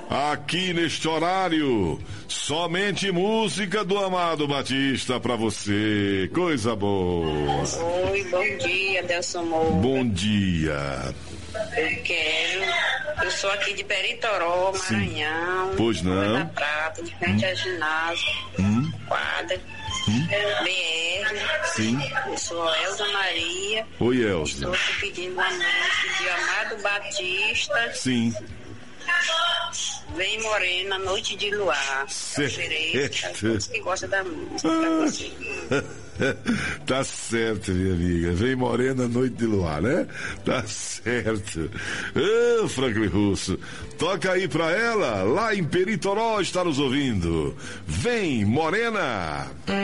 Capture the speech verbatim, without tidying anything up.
aqui neste horário. Somente música do Amado Batista pra você. Coisa boa. Oi, bom dia, Delson Moura. Bom dia. Eu quero. Eu sou aqui de Peritoró, Maranhão. Sim. Pois não. Da Prata, de frente hum. ao ginásio. Hum. Quadra. Hum. B R. Sim. Eu sou Elza Maria. Oi, Elza. Estou te pedindo uma música de Amado Batista. Sim. Vem Morena, Noite de Luar. Certo. Todos que gostam da música pra você. Tá certo, minha amiga. Vem Morena, Noite de Luar, né? Tá certo. Ô, oh, Franklin Russo, toca aí pra ela, lá em Peritoró, está nos ouvindo. Vem Morena.